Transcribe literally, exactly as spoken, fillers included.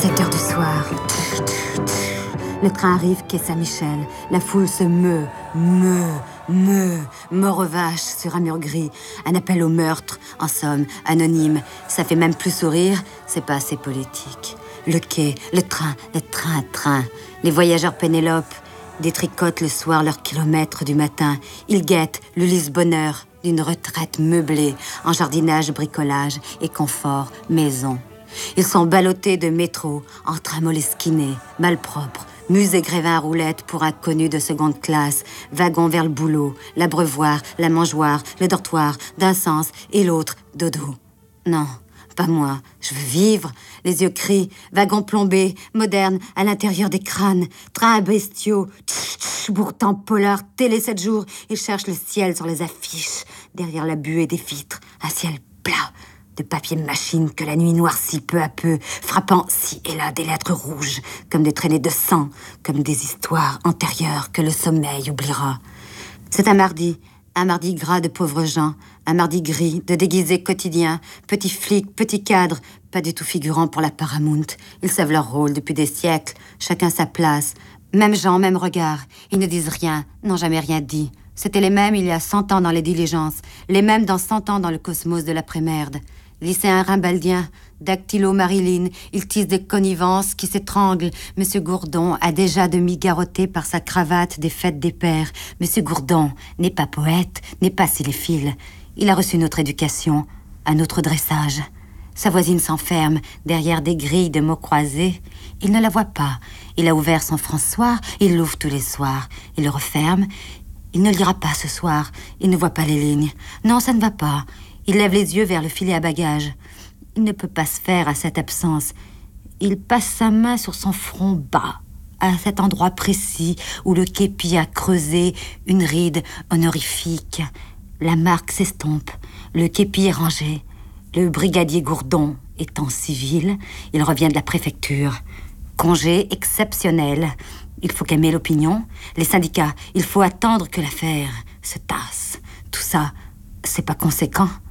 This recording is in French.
sept heures du soir. Le train arrive quai Saint-Michel. La foule se meut, meut, meut. Mort aux vaches sur un mur gris. Un appel au meurtre, en somme, anonyme. Ça fait même plus sourire, c'est pas assez politique. Le quai, le train, le train, train. Les voyageurs Pénélope détricotent le soir leurs kilomètres du matin. Ils guettent le lisse-bonheur d'une retraite meublée en jardinage, bricolage et confort, maison. Ils sont ballottés de métro, en train molesquiné, malpropre, musée Grévin à roulettes pour inconnus de seconde classe, wagon vers le boulot, l'abreuvoir, la mangeoire, le dortoir, d'un sens et l'autre, dodo. Non, pas moi, je veux vivre. Les yeux crient, wagon plombé, moderne, à l'intérieur des crânes, train bestiaux, tch, tch, pourtant polar, télé sept jours. Ils cherchent le ciel sur les affiches, derrière la buée des vitres, un ciel plat, de papier machine que la nuit noircit peu à peu, frappant ci et là des lettres rouges, comme des traînées de sang, comme des histoires antérieures que le sommeil oubliera. C'est un mardi, un mardi gras de pauvres gens, un mardi gris de déguisés quotidiens, petits flics, petits cadres, pas du tout figurants pour la Paramount. Ils savent leur rôle depuis des siècles, chacun sa place. Même gens, même regard. Ils ne disent rien, n'ont jamais rien dit. C'étaient les mêmes il y a cent ans dans les diligences, les mêmes dans cent ans dans le cosmos de l'après-merde. Lycéens rimbaldiens, dactylo Marilyn, ils tissent des connivences qui s'étranglent. Monsieur Gourdon a déjà demi-garrotté par sa cravate des fêtes des pères. Monsieur Gourdon n'est pas poète, n'est pas cinéphile. Il a reçu notre éducation, un autre dressage. Sa voisine s'enferme derrière des grilles de mots croisés. Il ne la voit pas. Il a ouvert son François, il l'ouvre tous les soirs. Il le referme. Il ne lira pas ce soir. Il ne voit pas les lignes. Non, ça ne va pas. Il lève les yeux vers le filet à bagages. Il ne peut pas se faire à cette absence. Il passe sa main sur son front bas, à cet endroit précis où le képi a creusé une ride honorifique. La marque s'estompe. Le képi est rangé. Le brigadier Gourdon est en civil. Il revient de la préfecture. Congé exceptionnel. Il faut calmer l'opinion. Les syndicats, il faut attendre que l'affaire se tasse. Tout ça, c'est pas conséquent.